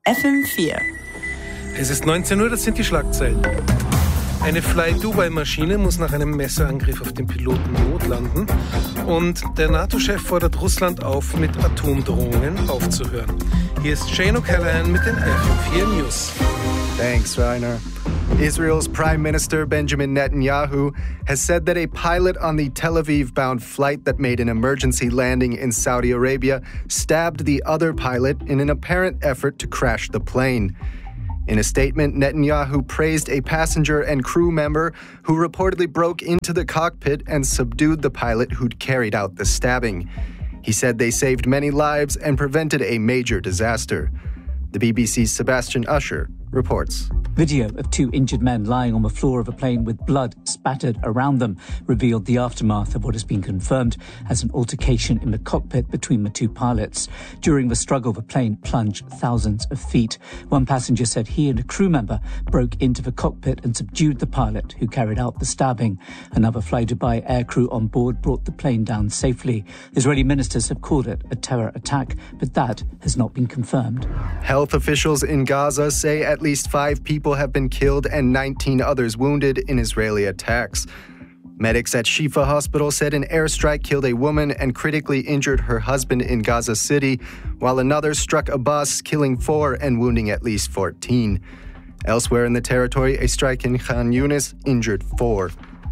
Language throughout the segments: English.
FM4. Es ist 19 Uhr, das sind die Schlagzeilen. Eine Fly-Dubai-Maschine muss nach einem Messerangriff auf den Piloten notlanden und der NATO-Chef fordert Russland auf, mit Atomdrohungen aufzuhören. Hier ist Shane O'Callaghan mit den FM4 News. Thanks, Rainer. Israel's Prime Minister Benjamin Netanyahu has said that a pilot on the Tel Aviv-bound flight that made an emergency landing in Saudi Arabia stabbed the other pilot in an apparent effort to crash the plane. In a statement, Netanyahu praised a passenger and crew member who reportedly broke into the cockpit and subdued the pilot who'd carried out the stabbing. He said they saved many lives and prevented a major disaster. The BBC's Sebastian Usher reports. Video of two injured men lying on the floor of a plane with blood spattered around them revealed the aftermath of what has been confirmed as an altercation in the cockpit between the two pilots. During the struggle, the plane plunged thousands of feet. One passenger said he and a crew member broke into the cockpit and subdued the pilot who carried out the stabbing. Another Fly Dubai aircrew on board brought the plane down safely. Israeli ministers have called it a terror attack, but that has not been confirmed. Health officials in Gaza say at least 5 people have been killed and 19 others wounded in Israeli attacks. Medics at Shifa Hospital said an airstrike killed a woman and critically injured her husband in Gaza City, while another struck a bus, killing 4 and wounding at least 14. Elsewhere in the territory, a strike in Khan Yunis injured 4.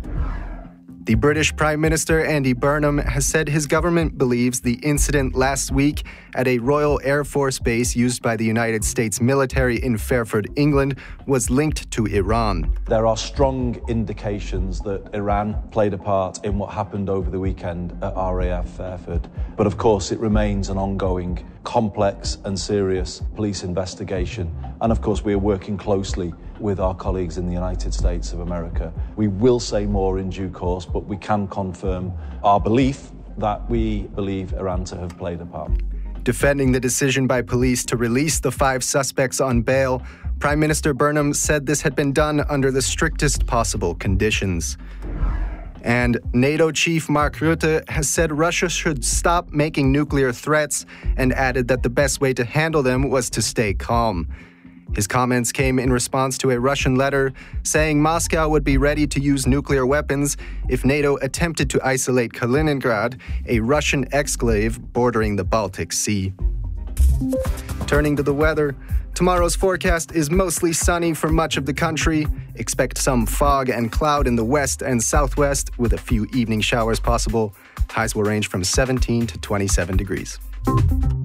The British Prime Minister Andy Burnham has said his government believes the incident last week at a Royal Air Force base used by the United States military in Fairford, England, was linked to Iran. There are strong indications that Iran played a part in what happened over the weekend at RAF Fairford. But of course, it remains an ongoing, complex and serious police investigation. And of course, we are working closely with our colleagues in the United States of America. We will say more in due course, but we can confirm our belief that we believe Iran to have played a part. Defending the decision by police to release the 5 suspects on bail, Prime Minister Burnham said this had been done under the strictest possible conditions. And NATO chief Mark Rutte has said Russia should stop making nuclear threats and added that the best way to handle them was to stay calm. His comments came in response to a Russian letter saying Moscow would be ready to use nuclear weapons if NATO attempted to isolate Kaliningrad, a Russian exclave bordering the Baltic Sea. Turning to the weather, tomorrow's forecast is mostly sunny for much of the country. Expect some fog and cloud in the west and southwest with a few evening showers possible. Highs will range from 17 to 27 degrees.